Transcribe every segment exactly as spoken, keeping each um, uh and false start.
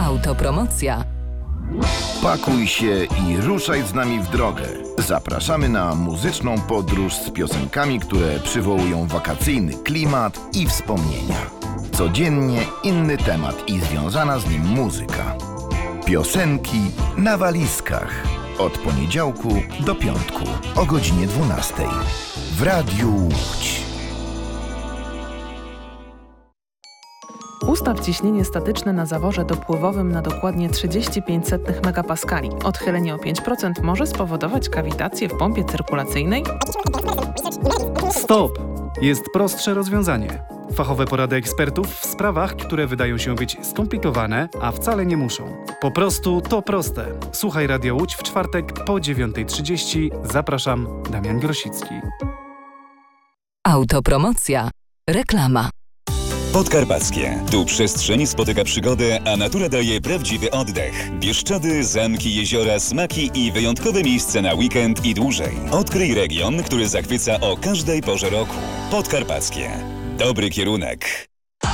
Autopromocja. Pakuj się i ruszaj z nami w drogę. Zapraszamy na muzyczną podróż z piosenkami, które przywołują wakacyjny klimat i wspomnienia. Codziennie inny temat i związana z nim muzyka. Piosenki na walizkach. Od poniedziałku do piątku o godzinie dwunastej. W Radiu Łódź. Ustaw ciśnienie statyczne na zaworze dopływowym na dokładnie trzydzieści pięć setnych megapaskali. Odchylenie o pięć procent może spowodować kawitację w pompie cyrkulacyjnej. Stop! Jest prostsze rozwiązanie. Fachowe porady ekspertów w sprawach, które wydają się być skomplikowane, a wcale nie muszą. Po prostu to proste. Słuchaj Radio Łódź w czwartek po dziewiątej trzydzieści. Zapraszam, Damian Grosicki. Autopromocja. Reklama. Podkarpackie. Tu przestrzeń spotyka przygodę, a natura daje prawdziwy oddech. Bieszczady, zamki, jeziora, smaki i wyjątkowe miejsca na weekend i dłużej. Odkryj region, który zachwyca o każdej porze roku. Podkarpackie. Dobry kierunek.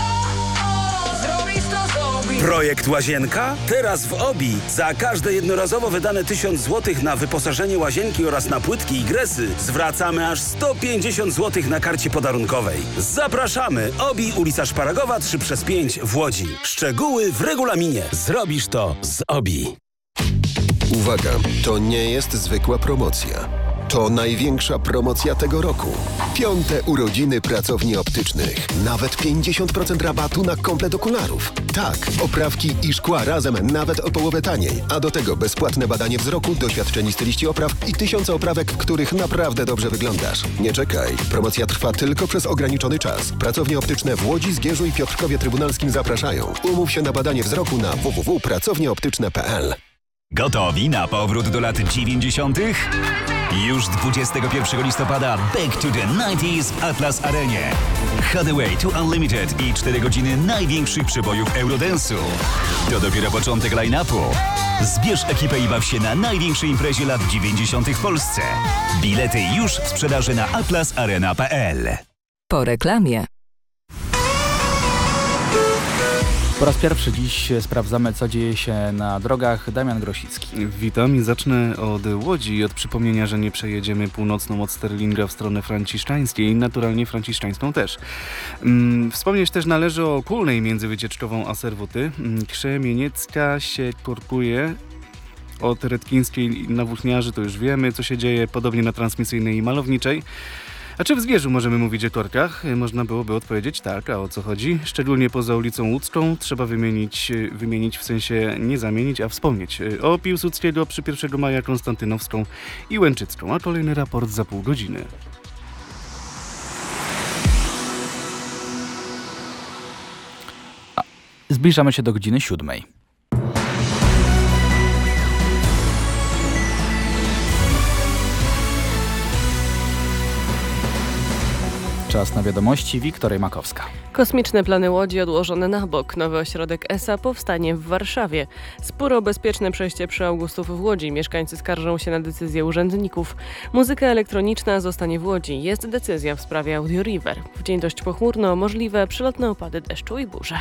Projekt Łazienka? Teraz w Obi. Za każde jednorazowo wydane tysiąc złotych na wyposażenie łazienki oraz na płytki i gresy zwracamy aż sto pięćdziesiąt złotych na karcie podarunkowej. Zapraszamy! Obi, ulica Szparagowa trzy przez pięć w Łodzi. Szczegóły w regulaminie. Zrobisz to z Obi. Uwaga, to nie jest zwykła promocja. To największa promocja tego roku. Piąte urodziny pracowni optycznych. Nawet pięćdziesiąt procent rabatu na komplet okularów. Tak, oprawki i szkła razem nawet o połowę taniej. A do tego bezpłatne badanie wzroku, doświadczeni styliści opraw i tysiące oprawek, w których naprawdę dobrze wyglądasz. Nie czekaj. Promocja trwa tylko przez ograniczony czas. Pracownie optyczne w Łodzi, Zgierzu i Piotrkowie Trybunalskim zapraszają. Umów się na badanie wzroku na w w w kropka pracownie optyczne kropka p l. Gotowi na powrót do lat dziewięćdziesiątych? Już dwudziestego pierwszego listopada Back to the dziewięćdziesiątych w Atlas Arenie. Hathaway to Unlimited i cztery godziny największych przebojów Eurodance'u. To dopiero początek line-upu. Zbierz ekipę i baw się na największej imprezie lat dziewięćdziesiątych w Polsce. Bilety już w sprzedaży na atlas arena kropka p l. Po reklamie. Po raz pierwszy dziś sprawdzamy, co dzieje się na drogach. Damian Grosicki. Witam i zacznę od Łodzi i od przypomnienia, że nie przejedziemy północną od Sterlinga w stronę Franciszczańskiej i naturalnie Franciszczańską też. Hmm, wspomnieć też należy o Kulnej między Wycieczkową a Serwuty. Krzemieniecka się korkuje. Od Redkińskiej na Włóchniarzy to już wiemy, co się dzieje, podobnie na Transmisyjnej i Malowniczej. A czy w Zgierzu możemy mówić o korkach? Można byłoby odpowiedzieć tak, a o co chodzi? Szczególnie poza ulicą Łódzką trzeba wymienić, wymienić w sensie nie zamienić, a wspomnieć o Piłsudskiego przy pierwszego maja, Konstantynowską i Łęczycką, a kolejny raport za pół godziny. Zbliżamy się do godziny siódmej. Czas na wiadomości. Wiktoria Makowska. Kosmiczne plany Łodzi odłożone na bok. Nowy ośrodek E S A powstanie w Warszawie. Spór o bezpieczne przejście przy Augustów w Łodzi. Mieszkańcy skarżą się na decyzję urzędników. Muzyka elektroniczna zostanie w Łodzi. Jest decyzja w sprawie Audio River. W dzień dość pochmurno, możliwe przelotne opady deszczu i burze.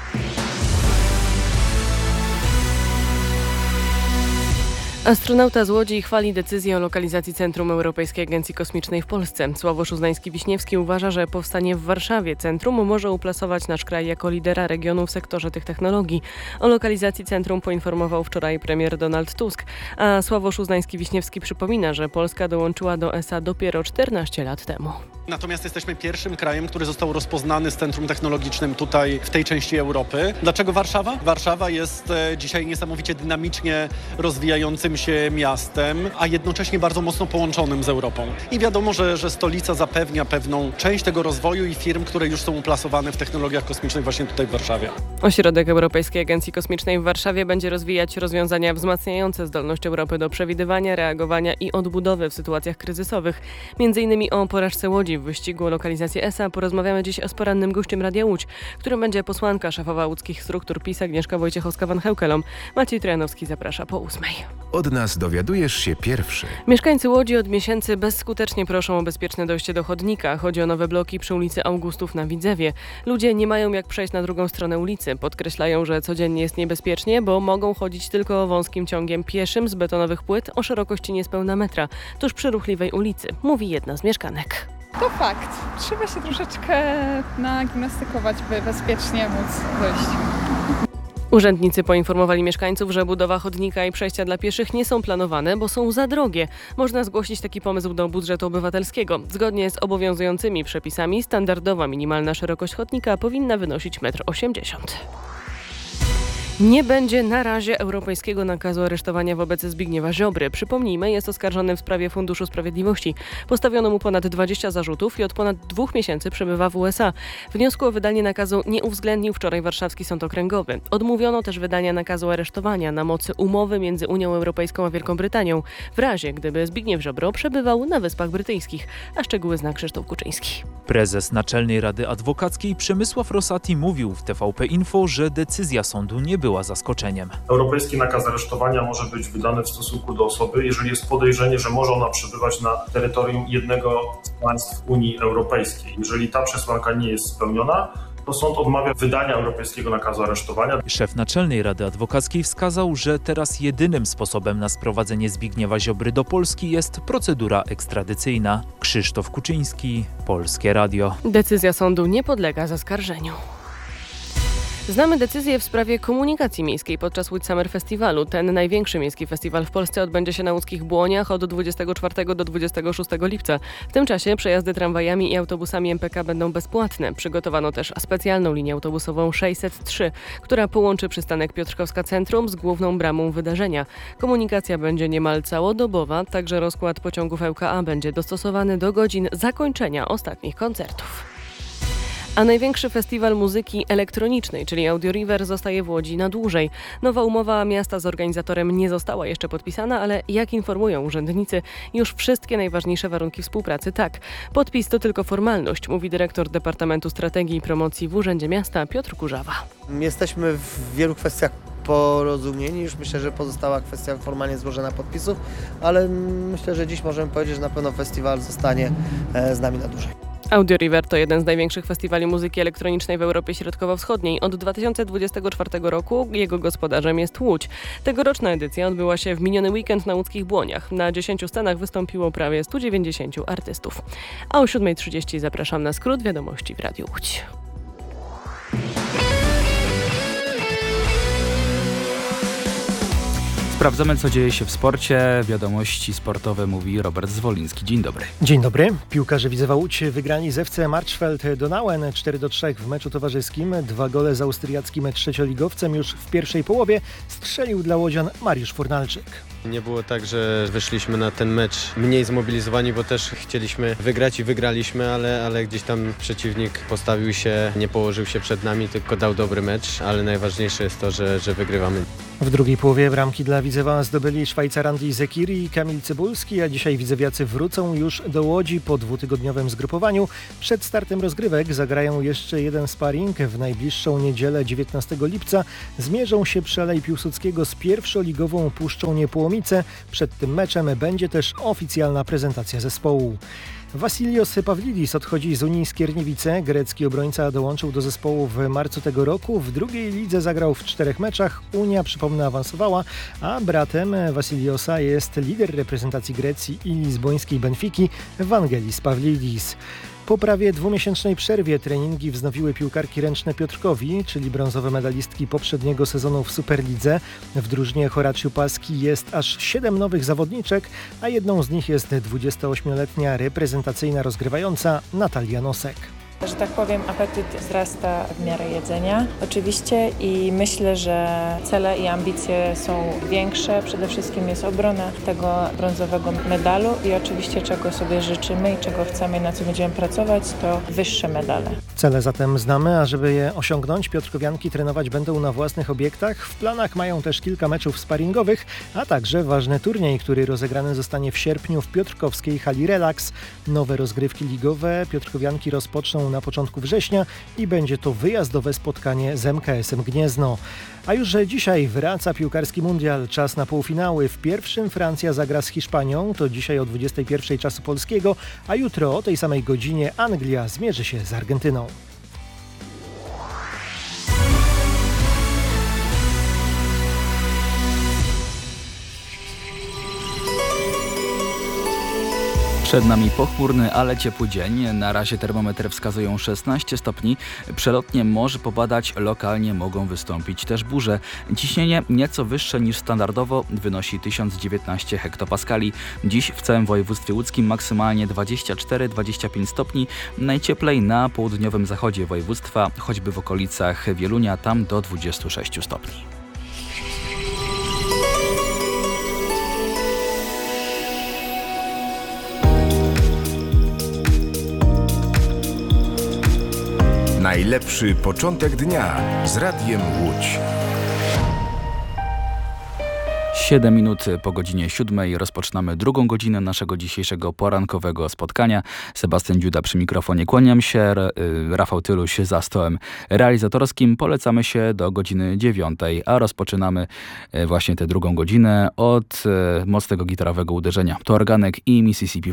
Astronauta z Łodzi chwali decyzję o lokalizacji Centrum Europejskiej Agencji Kosmicznej w Polsce. Sławosz Uznański-Wiśniewski uważa, że powstanie w Warszawie centrum może uplasować nasz kraj jako lidera regionu w sektorze tych technologii. O lokalizacji centrum poinformował wczoraj premier Donald Tusk, a Sławosz Uznański-Wiśniewski przypomina, że Polska dołączyła do E S A dopiero czternaście lat temu. Natomiast jesteśmy pierwszym krajem, który został rozpoznany z centrum technologicznym tutaj w tej części Europy. Dlaczego Warszawa? Warszawa jest e, dzisiaj niesamowicie dynamicznie rozwijającym się miastem, a jednocześnie bardzo mocno połączonym z Europą. I wiadomo, że, że stolica zapewnia pewną część tego rozwoju i firm, które już są uplasowane w technologiach kosmicznych właśnie tutaj w Warszawie. Ośrodek Europejskiej Agencji Kosmicznej w Warszawie będzie rozwijać rozwiązania wzmacniające zdolność Europy do przewidywania, reagowania i odbudowy w sytuacjach kryzysowych. Między innymi o porażce Łodzi w wyścigu o lokalizację E S A porozmawiamy dziś z porannym gościem Radia Łódź, którym będzie posłanka szefowa łódzkich struktur PiS Agnieszka Wojciechowska-Van Heukelom. Maciej Trojanowski zaprasza po ósmej. Od nas dowiadujesz się pierwszy. Mieszkańcy Łodzi od miesięcy bezskutecznie proszą o bezpieczne dojście do chodnika. Chodzi o nowe bloki przy ulicy Augustów na Widzewie. Ludzie nie mają jak przejść na drugą stronę ulicy. Podkreślają, że codziennie jest niebezpiecznie, bo mogą chodzić tylko wąskim ciągiem pieszym z betonowych płyt o szerokości niespełna metra, tuż przy ruchliwej ulicy, mówi jedna z mieszkanek. To fakt. Trzeba się troszeczkę nagimnastykować, by bezpiecznie móc dojść. Urzędnicy poinformowali mieszkańców, że budowa chodnika i przejścia dla pieszych nie są planowane, bo są za drogie. Można zgłosić taki pomysł do budżetu obywatelskiego. Zgodnie z obowiązującymi przepisami standardowa minimalna szerokość chodnika powinna wynosić metr osiemdziesiąt. Nie będzie na razie europejskiego nakazu aresztowania wobec Zbigniewa Ziobry. Przypomnijmy, jest oskarżony w sprawie Funduszu Sprawiedliwości. Postawiono mu ponad dwadzieścia zarzutów i od ponad dwóch miesięcy przebywa w U S A. Wniosku o wydanie nakazu nie uwzględnił wczoraj Warszawski Sąd Okręgowy. Odmówiono też wydania nakazu aresztowania na mocy umowy między Unią Europejską a Wielką Brytanią, w razie gdyby Zbigniew Ziobro przebywał na Wyspach Brytyjskich. A szczegóły zna Krzysztof Kuczyński. Prezes Naczelnej Rady Adwokackiej Przemysław Rosati mówił w T V P Info, że decyzja sądu nie była zaskoczeniem. Europejski nakaz aresztowania może być wydany w stosunku do osoby, jeżeli jest podejrzenie, że może ona przebywać na terytorium jednego z państw Unii Europejskiej. Jeżeli ta przesłanka nie jest spełniona, to sąd odmawia wydania europejskiego nakazu aresztowania. Szef Naczelnej Rady Adwokackiej wskazał, że teraz jedynym sposobem na sprowadzenie Zbigniewa Ziobry do Polski jest procedura ekstradycyjna. Krzysztof Kuczyński, Polskie Radio. Decyzja sądu nie podlega zaskarżeniu. Znamy decyzję w sprawie komunikacji miejskiej podczas Łódź Summer Festiwalu. Ten największy miejski festiwal w Polsce odbędzie się na łódzkich Błoniach od dwudziestego czwartego do dwudziestego szóstego lipca. W tym czasie przejazdy tramwajami i autobusami M P K będą bezpłatne. Przygotowano też specjalną linię autobusową sześćset trzy, która połączy przystanek Piotrkowska Centrum z główną bramą wydarzenia. Komunikacja będzie niemal całodobowa, także rozkład pociągów L K A będzie dostosowany do godzin zakończenia ostatnich koncertów. A największy festiwal muzyki elektronicznej, czyli Audio River, zostaje w Łodzi na dłużej. Nowa umowa miasta z organizatorem nie została jeszcze podpisana, ale jak informują urzędnicy, już wszystkie najważniejsze warunki współpracy tak. Podpis to tylko formalność, mówi dyrektor Departamentu Strategii i Promocji w Urzędzie Miasta Piotr Kurzawa. Jesteśmy w wielu kwestiach porozumieni, już myślę, że pozostała kwestia formalnie złożenia podpisów, ale myślę, że dziś możemy powiedzieć, że na pewno festiwal zostanie z nami na dłużej. Audio River to jeden z największych festiwali muzyki elektronicznej w Europie Środkowo-Wschodniej. Od dwa tysiące dwudziestego czwartego roku jego gospodarzem jest Łódź. Tegoroczna edycja odbyła się w miniony weekend na łódzkich Błoniach. Na dziesięciu scenach wystąpiło prawie stu dziewięćdziesięciu artystów. A o siódma trzydzieści zapraszam na skrót wiadomości w Radiu Łódź. Sprawdzamy, co dzieje się w sporcie. Wiadomości sportowe mówi Robert Zwoliński. Dzień dobry. Dzień dobry. Piłkarze Widzewa Łódź wygrali z F C Marczfeld-Donauer cztery do trzech w meczu towarzyskim. Dwa gole z austriackim trzecioligowcem już w pierwszej połowie strzelił dla łodzian Mariusz Fornalczyk. Nie było tak, że wyszliśmy na ten mecz mniej zmobilizowani, bo też chcieliśmy wygrać i wygraliśmy, ale, ale gdzieś tam przeciwnik postawił się, nie położył się przed nami, tylko dał dobry mecz, ale najważniejsze jest to, że, że wygrywamy. W drugiej połowie bramki dla Widzewa zdobyli Szwajcar Andrii Zekiri i Kamil Cybulski, a dzisiaj widzewiacy wrócą już do Łodzi po dwutygodniowym zgrupowaniu. Przed startem rozgrywek zagrają jeszcze jeden sparring. W najbliższą niedzielę dziewiętnastego lipca zmierzą się przy Alei Piłsudskiego z pierwszoligową Puszczą Niepołomice. Przed tym meczem będzie też oficjalna prezentacja zespołu. Vasilios Pavlidis odchodzi z Unii Skierniewice. Grecki obrońca dołączył do zespołu w marcu tego roku. W drugiej lidze zagrał w czterech meczach. Unia, przypomnę, awansowała, a bratem Vasiliosa jest lider reprezentacji Grecji i lizbońskiej Benfiki Vangelis Pavlidis. Po prawie dwumiesięcznej przerwie treningi wznowiły piłkarki ręczne Piotrkowi, czyli brązowe medalistki poprzedniego sezonu w Superlidze. W drużynie Horaciu Paski jest aż siedem nowych zawodniczek, a jedną z nich jest dwudziestoośmioletnia reprezentacyjna rozgrywająca Natalia Nosek. Że tak powiem, apetyt wzrasta w miarę jedzenia oczywiście i myślę, że cele i ambicje są większe. Przede wszystkim jest obrona tego brązowego medalu i oczywiście czego sobie życzymy i czego chcemy, na co będziemy pracować, to wyższe medale. Cele zatem znamy, a żeby je osiągnąć, piotrkowianki trenować będą na własnych obiektach. W planach mają też kilka meczów sparingowych, a także ważny turniej, który rozegrany zostanie w sierpniu w piotrkowskiej hali Relax. Nowe rozgrywki ligowe piotrkowianki rozpoczną na początku września i będzie to wyjazdowe spotkanie z M K S-em Gniezno. A już że dzisiaj wraca piłkarski mundial, czas na półfinały. W pierwszym Francja zagra z Hiszpanią, to dzisiaj o dwudziestej pierwszej czasu polskiego, a jutro o tej samej godzinie Anglia zmierzy się z Argentyną. Przed nami pochmurny, ale ciepły dzień. Na razie termometry wskazują szesnaście stopni. Przelotnie może popadać, lokalnie mogą wystąpić też burze. Ciśnienie nieco wyższe niż standardowo, wynosi tysiąc dziewiętnaście hektopaskali. Dziś w całym województwie łódzkim maksymalnie dwadzieścia cztery do dwudziestu pięciu stopni. Najcieplej na południowym zachodzie województwa, choćby w okolicach Wielunia, tam do dwudziestu sześciu stopni. Najlepszy początek dnia z Radiem Łódź. siedem minut po godzinie siódmej rozpoczynamy drugą godzinę naszego dzisiejszego porankowego spotkania. Sebastian Dziuda przy mikrofonie, kłaniam się. Rafał Tyluś za stołem realizatorskim. Polecamy się do godziny dziewiątej, a rozpoczynamy właśnie tę drugą godzinę od mocnego gitarowego uderzenia. To organek i Mississippi